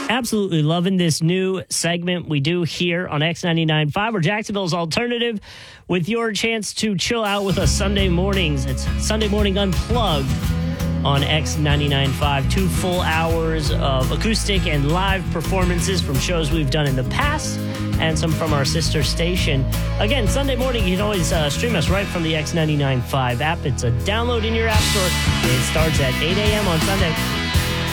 Absolutely loving this new segment we do here on X99.5, or Jacksonville's alternative, with your chance to chill out with us Sunday mornings. It's Sunday Morning Unplugged on X99.5. 2 full hours of acoustic and live performances from shows we've done in the past and some from our sister station. Again, Sunday morning, you can always stream us right from the X99.5 app. It's a download in your app store. It starts at 8 a.m. on Sunday.